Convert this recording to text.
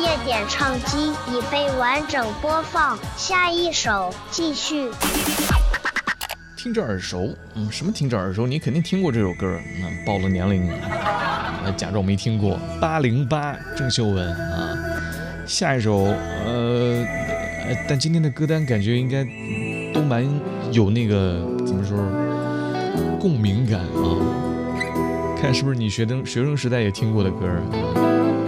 页点唱机已被完整播放，下一首继续。 听着耳熟，什么听着耳熟？你肯定听过这首歌，报了年龄，假装没听过。808郑秀文啊，下一首但今天的歌单感觉应该都蛮有那个怎么说共鸣感啊，看是不是你学生时代也听过的歌啊。